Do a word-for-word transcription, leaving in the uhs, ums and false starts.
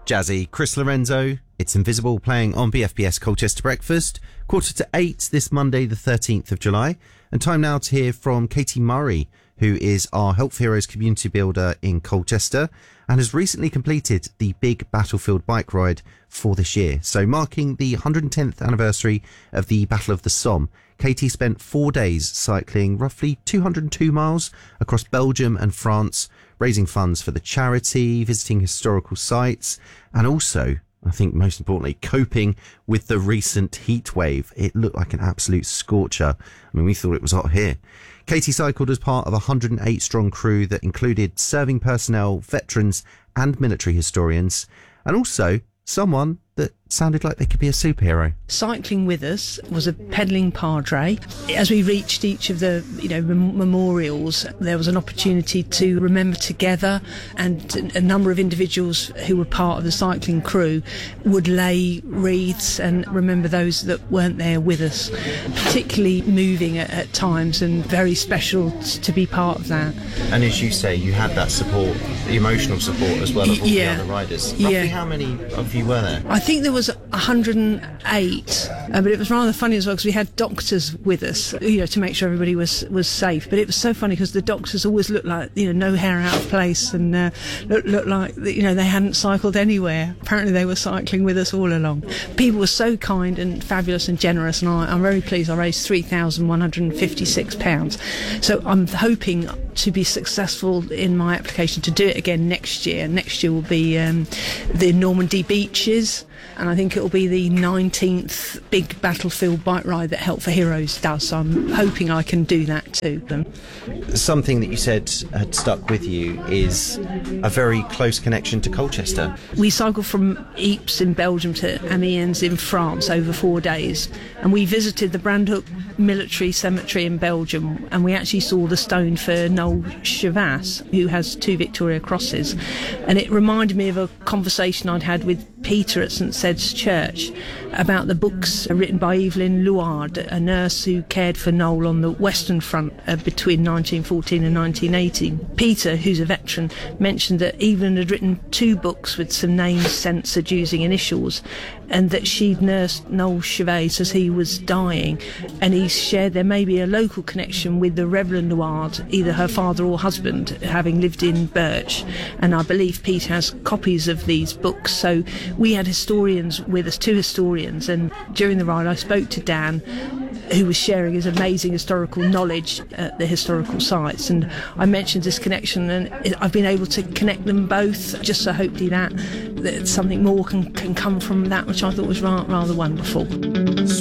Jazzy, Chris Lorenzo, It's Invisible, playing on B F B S Colchester Breakfast, quarter to eight this Monday the thirteenth of July. And time now to hear from Katie Murray, who is our Health Heroes community builder in Colchester and has recently completed the big Battlefield bike ride for this year. So marking the one hundred tenth anniversary of the Battle of the Somme, Katie spent four days cycling roughly two hundred two miles across Belgium and France, raising funds for the charity, visiting historical sites, and also, I think most importantly, coping with the recent heat wave. It looked like an absolute scorcher. I mean, we thought it was hot here. Katie cycled as part of a one hundred eight strong crew that included serving personnel, veterans and military historians, and also someone that sounded like they could be a superhero. Cycling with us was a pedalling padre. As we reached each of the, you know, mem- memorials, there was an opportunity to remember together, and a number of individuals who were part of the cycling crew would lay wreaths and remember those that weren't there with us. Particularly moving at, at times, and very special t- to be part of that. And as you say, you had that support, the emotional support as well of all yeah. the other riders. Roughly yeah. how many of you were there? I think there was one hundred eight, uh, but it was rather funny as well because we had doctors with us, you know, to make sure everybody was, was safe. But it was so funny because the doctors always looked like, you know, no hair out of place, and uh, looked, looked like, you know, they hadn't cycled anywhere. Apparently they were cycling with us all along. People were so kind and fabulous and generous, and I, I'm very pleased. I raised three thousand one hundred fifty-six pounds. So I'm hoping to be successful in my application to do it again next year. Next year will be um, the Normandy beaches, and I think it will be the nineteenth big battlefield bike ride that Help for Heroes does. So I'm hoping I can do that too. Something that you said had stuck with you is a very close connection to Colchester. We cycled from Ypres in Belgium to Amiens in France over four days, and we visited the Brandhoek military cemetery in Belgium, and we actually saw the stone for Noel Chavasse, who has two Victoria Crosses, and it reminded me of a conversation I'd had with Peter at St Sed's Church about the books written by Evelyn Luard, a nurse who cared for Noel on the Western Front uh, between nineteen fourteen and nineteen eighteen. Peter, who's a veteran, mentioned that Evelyn had written two books with some names censored using initials, and that she'd nursed Noel Chavasse as he was dying, and he shared there may be a local connection with the Reverend Luard, either her father or husband, having lived in Birch, and I believe Peter has copies of these books. So we had historians with us, two historians, and during the ride I spoke to Dan, who was sharing his amazing historical knowledge at the historical sites, and I mentioned this connection, and I've been able to connect them both, just so hopefully that, that something more can, can come from that, which I thought was rather, rather wonderful.